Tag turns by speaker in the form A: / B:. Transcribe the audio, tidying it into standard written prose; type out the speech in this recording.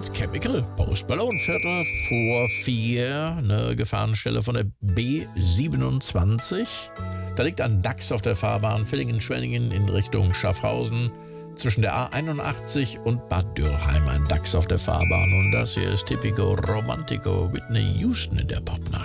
A: 1 Chemical, Postballonviertel vor 4, eine Gefahrenstelle von der B27. Da liegt ein Dachs auf der Fahrbahn Villingen-Schwenningen in Richtung Schaffhausen. Zwischen der A81 und Bad Dürrheim ein Dachs auf der Fahrbahn. Und das hier ist Typico Romantico, Whitney Houston in der Popnacht.